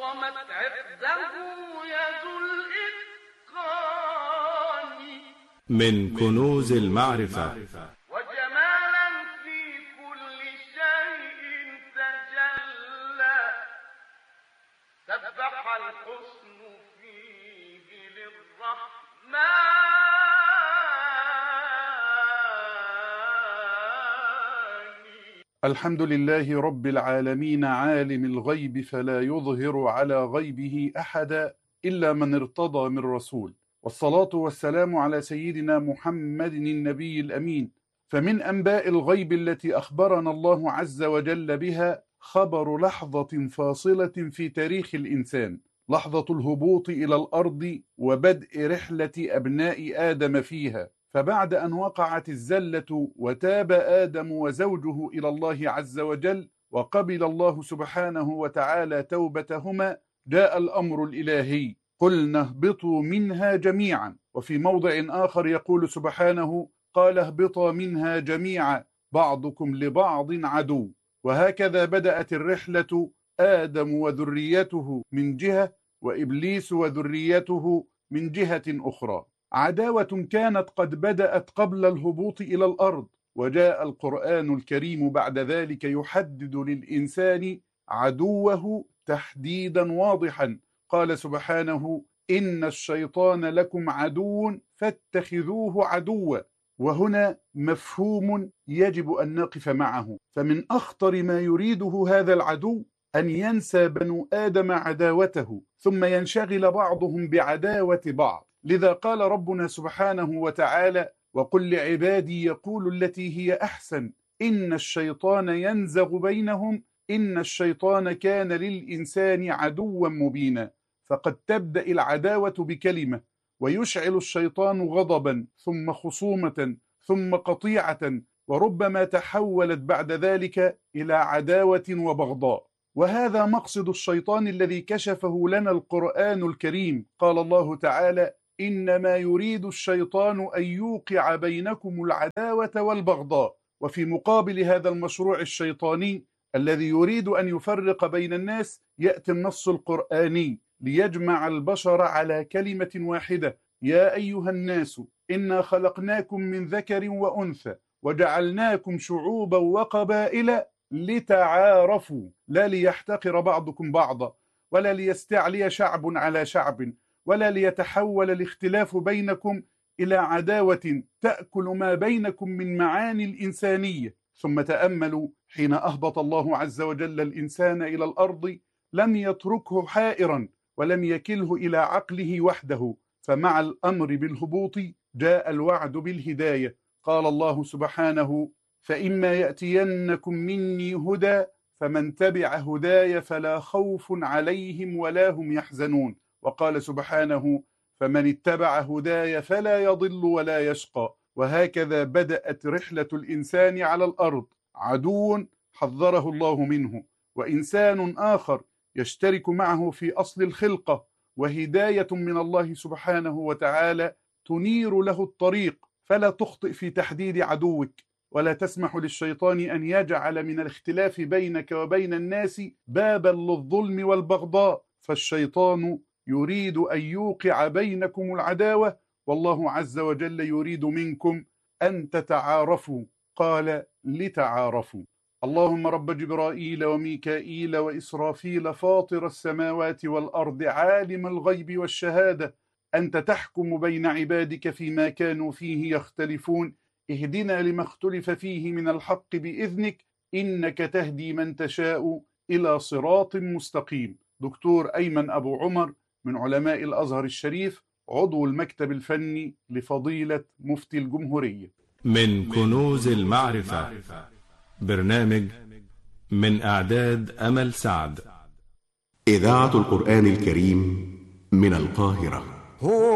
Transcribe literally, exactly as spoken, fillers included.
عظمت عقده يد الإتقان من كنوز المعرفة وجمالا في كل شيء تجلى سبح الحسن فيه للرحمن الحمد لله رب العالمين عالم الغيب فلا يظهر على غيبه أحدا إلا من ارتضى من رسول، والصلاة والسلام على سيدنا محمد النبي الأمين. فمن أنباء الغيب التي أخبرنا الله عز وجل بها خبر لحظة فاصلة في تاريخ الإنسان، لحظة الهبوط إلى الأرض وبدء رحلة أبناء آدم فيها. فبعد أن وقعت الزلة وتاب آدم وزوجه إلى الله عز وجل وقبل الله سبحانه وتعالى توبتهما، جاء الأمر الإلهي: قلنا اهبطوا منها جميعا. وفي موضع آخر يقول سبحانه: قال اهبطا منها جميعا بعضكم لبعض عدو. وهكذا بدأت الرحلة، آدم وذريته من جهة، وإبليس وذريته من جهة أخرى. عداوة كانت قد بدأت قبل الهبوط إلى الأرض، وجاء القرآن الكريم بعد ذلك يحدد للإنسان عدوه تحديدا واضحا. قال سبحانه: إن الشيطان لكم عدو فاتخذوه عدوا. وهنا مفهوم يجب أن نقف معه، فمن أخطر ما يريده هذا العدو أن ينسى بنو آدم عداوته، ثم ينشغل بعضهم بعداوة بعض. لذا قال ربنا سبحانه وتعالى: وقل لعبادي يقولوا التي هي أحسن إن الشيطان ينزغ بينهم إن الشيطان كان للإنسان عدوا مبينا. فقد تبدأ العداوة بكلمة، ويشعل الشيطان غضبا ثم خصومة ثم قطيعة، وربما تحولت بعد ذلك إلى عداوة وبغضاء. وهذا مقصد الشيطان الذي كشفه لنا القرآن الكريم. قال الله تعالى: إنما يريد الشيطان أن يوقع بينكم العداوة والبغضاء. وفي مقابل هذا المشروع الشيطاني الذي يريد أن يفرق بين الناس يأتي النص القرآني ليجمع البشر على كلمة واحدة: يا أيها الناس إنا خلقناكم من ذكر وأنثى وجعلناكم شعوبا وقبائل لتعارفوا، لا ليحتقر بعضكم بعضا، ولا ليستعلي شعب على شعب، ولا ليتحول الاختلاف بينكم إلى عداوة تأكل ما بينكم من معاني الإنسانية. ثم تأملوا، حين أهبط الله عز وجل الإنسان إلى الأرض لم يتركه حائرا ولم يكله إلى عقله وحده، فمع الأمر بالهبوط جاء الوعد بالهداية. قال الله سبحانه: فإما يأتينكم مني هدى فمن تبع هداي فلا خوف عليهم ولا هم يحزنون. وقال سبحانه: فمن اتبع هداي فلا يضل ولا يشقى. وهكذا بدأت رحلة الإنسان على الأرض: عدو حذره الله منه، وإنسان آخر يشترك معه في أصل الخلقة، وهداية من الله سبحانه وتعالى تنير له الطريق. فلا تخطئ في تحديد عدوك، ولا تسمح للشيطان أن يجعل من الاختلاف بينك وبين الناس بابا للظلم والبغضاء، فالشيطان يريد أن يوقع بينكم العداوة، والله عز وجل يريد منكم أن تتعارفوا. قال: لتعارفوا. اللهم رب جبرائيل وميكائيل وإسرافيل فاطر السماوات والأرض عالم الغيب والشهادة، أنت تحكم بين عبادك فيما كانوا فيه يختلفون، اهدنا لما اختلف فيه من الحق بإذنك، إنك تهدي من تشاء إلى صراط مستقيم. دكتور أيمن أبو عمر من علماء الأزهر الشريف، عضو المكتب الفني لفضيلة مفتي الجمهورية. من كنوز المعرفة، برنامج من إعداد أمل سعد. إذاعة القرآن الكريم من القاهرة.